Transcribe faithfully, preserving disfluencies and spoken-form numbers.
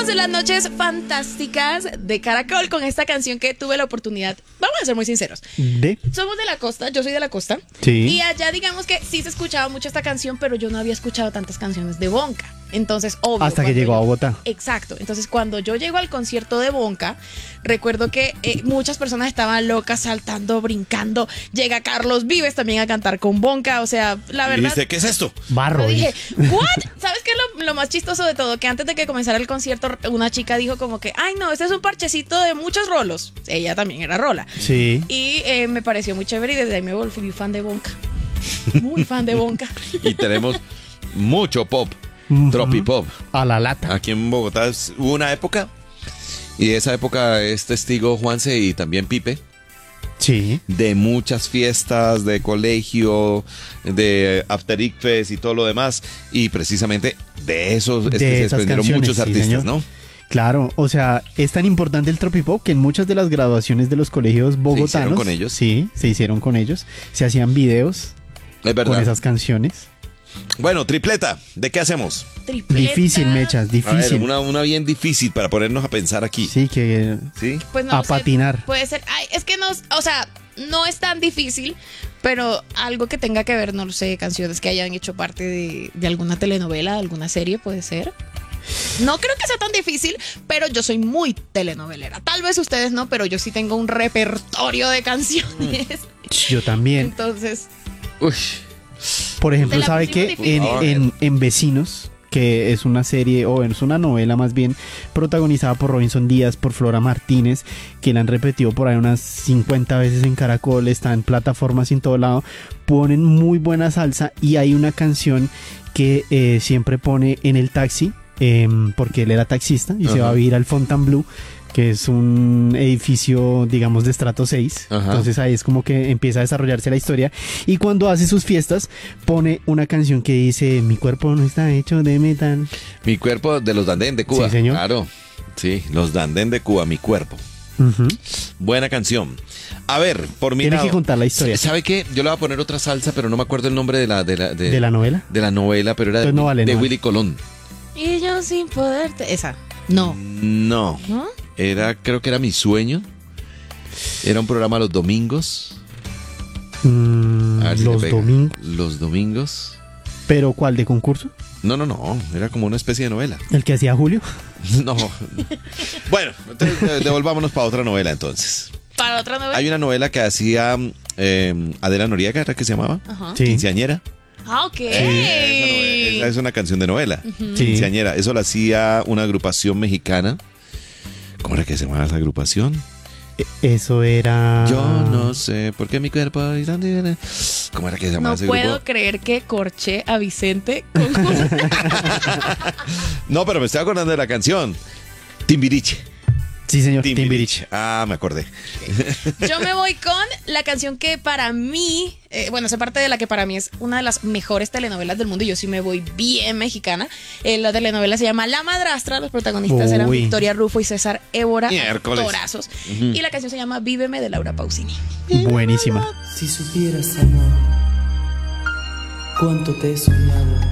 Seguimos en las noches fantásticas de Caracol con esta canción que tuve la oportunidad, vamos a ser muy sinceros, ¿De? somos de la costa, yo soy de la costa, Sí. y allá digamos que sí se escuchaba mucho esta canción, pero yo no había escuchado tantas canciones de Bonka. Entonces, obvio. Hasta que cuando llegó yo- a Bogotá. Exacto. Entonces, cuando yo llego al concierto de Bonka, recuerdo que eh, muchas personas estaban locas, saltando, brincando. Llega Carlos Vives también a cantar con Bonka. O sea, la Y verdad. dijiste, ¿qué es esto? Barro. Yo dije, dice. ¿what? ¿Sabes qué es lo, lo más chistoso de todo? Que antes de que comenzara el concierto, una chica dijo como que, ay, no, este es un parchecito de muchos rolos. Ella también era rola. Sí. Y eh, me pareció muy chévere y desde ahí me volví fan de Bonka. Muy fan de Bonka. Y tenemos mucho pop, Ujú. tropipop. A la lata. Aquí en Bogotá es- hubo una época, y de esa época es testigo Juanse y también Pipe, Sí. de muchas fiestas de colegio, de After Eight Fest y todo lo demás. Y precisamente de esos es De que se esas desprendieron canciones, muchos sí, artistas, señor. ¿no? Claro, o sea, es tan importante el tropipop que en muchas de las graduaciones de los colegios bogotanos con ellos. Sí, se hicieron con ellos. Se hacían videos Es con verdad. esas canciones. Bueno, tripleta, ¿de qué hacemos? Tripleta. Difícil, Mechas, A ver, difícil. una, una bien difícil para ponernos a pensar aquí. Sí, que ¿Sí? Pues no a sé, patinar. Puede ser. Ay, es que no, o sea, no es tan difícil, pero algo que tenga que ver, no lo sé, canciones que hayan hecho parte de, de alguna telenovela, de alguna serie, puede ser. No creo que sea tan difícil, pero yo soy muy telenovelera. Tal vez ustedes no, pero yo sí tengo un repertorio de canciones. yo también. Entonces, Uy, Por ejemplo, Te la ¿sabe pusimos qué? difícil. En, A ver. en, en Vecinos, que es una serie, o es una novela más bien, protagonizada por Robinson Díaz, por Flora Martínez, que la han repetido por ahí unas cincuenta veces en Caracol, está en plataformas y en todo lado, ponen muy buena salsa y hay una canción que eh, siempre pone en el taxi, eh, porque él era taxista y se Ajá. va a vivir al Fontainebleau, que es un edificio, digamos, de estrato seis. Ajá. Entonces ahí es como que empieza a desarrollarse la historia. Y cuando hace sus fiestas, pone una canción que dice, mi cuerpo no está hecho de metal. mi cuerpo de los Dandén de Cuba. Sí, señor. Claro. Sí, los Dandén de Cuba, mi cuerpo. Ujú. Buena canción. A ver, por mi Tiene lado, que contar la historia. ¿sabe qué? Yo le voy a poner otra salsa, pero no me acuerdo el nombre de la de la, de, ¿De la novela? de la novela, pero era de, Entonces no vale, de no vale. Willy Colón. y yo sin poderte. Esa. No. No, ¿No? era, creo que era Mi Sueño. Era un programa los domingos. Mm, A ver si te los pega. domingos. Los domingos. ¿Pero cuál? ¿De concurso? No, no, no. Era como una especie de novela. ¿El que hacía Julio? No. Bueno, entonces de- devolvámonos para otra novela entonces. Para otra novela. Hay una novela que hacía eh, Adela Noriega, ¿era que se llamaba? Ajá. Sí. Quinceañera. Ah, ok. Esa, novela- esa es una canción de novela. Sí. Quinceañera. Eso la hacía una agrupación mexicana. ¿Cómo era que se llamaba esa agrupación? Eso era... Yo no sé por qué mi cuerpo. ¿Cómo era que se llamaba No ese puedo grupo? creer que corché a Vicente con No, pero me estoy acordando de la canción. Timbiriche. Sí, señor. Timbiriche. Timbiriche. Ah, me acordé. Yo me voy con la canción que para mí, eh, bueno, esa parte de la que para mí es una de las mejores telenovelas del mundo y yo sí me voy bien mexicana. Eh, la telenovela se llama La Madrastra, los protagonistas eran Uy. Victoria Rufo y César Évora, Miércoles. actorazos. Y la canción se llama Víveme de Laura Pausini. Buenísima. Si supieras, amor, cuánto te he soñado.